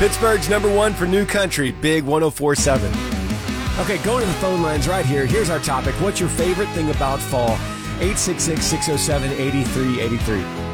Pittsburgh's number one for new country, Big 104.7. Okay, going to the phone lines right here. Here's our topic. What's your favorite thing about fall? 866-607-8383.